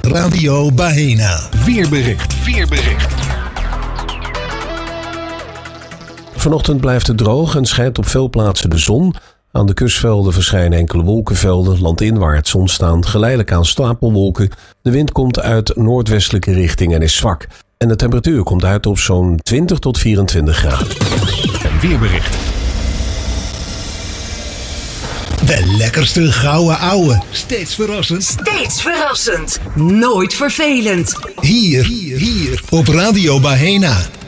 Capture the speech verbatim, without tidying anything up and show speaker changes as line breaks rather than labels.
Radio Bahena.
Weerbericht. Weerbericht.
Vanochtend blijft het droog en schijnt op veel plaatsen de zon. Aan de kustvelden verschijnen enkele wolkenvelden. Landinwaarts ontstaan geleidelijk aan stapelwolken. De wind komt uit noordwestelijke richting en is zwak. En de temperatuur komt uit op zo'n twintig tot vierentwintig graden.
Weerbericht.
De lekkerste gouden ouwe. Steeds verrassend.
Steeds verrassend. Nooit vervelend.
Hier, hier, hier op Radio Bahena.